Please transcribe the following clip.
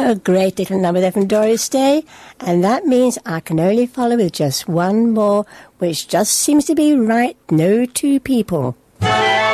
A great little number there from Doris Day, and that means I can only follow with just one more, which just seems to be right. No two people